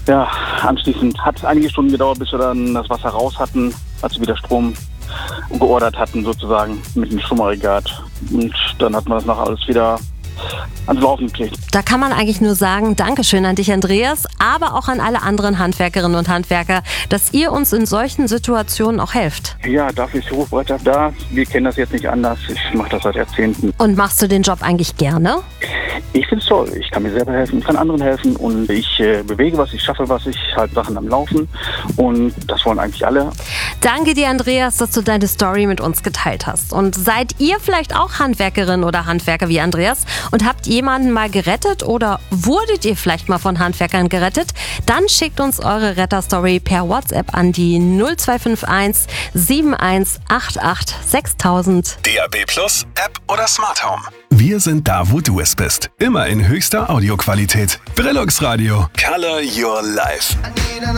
Ja, anschließend hat es einige Stunden gedauert, bis wir dann das Wasser raus hatten, als wir wieder Strom geordert hatten sozusagen mit dem Stromaggregat. Und dann hat man das noch alles wieder ans Laufen gekriegt. Da kann man eigentlich nur sagen, Dankeschön an dich, Andreas, aber auch an alle anderen Handwerkerinnen und Handwerker, dass ihr uns in solchen Situationen auch helft. Ja, dafür ist die Rufbereitschaft da. Wir kennen das jetzt nicht anders. Ich mache das seit Jahrzehnten. Und machst du den Job eigentlich gerne? Ich finde es toll. Ich kann mir selber helfen, kann anderen helfen und ich bewege was, ich schaffe was, ich halte Sachen am Laufen und das wollen eigentlich alle. Danke dir, Andreas, dass du deine Story mit uns geteilt hast. Und seid ihr vielleicht auch Handwerkerin oder Handwerker wie Andreas und habt jemanden mal gerettet oder wurdet ihr vielleicht mal von Handwerkern gerettet? Dann schickt uns eure Retterstory per WhatsApp an die 0251 7188 6000. DAB+ App oder Smart Home. Wir sind da, wo du es bist. Immer in höchster Audioqualität. Brillux Radio. Color your life.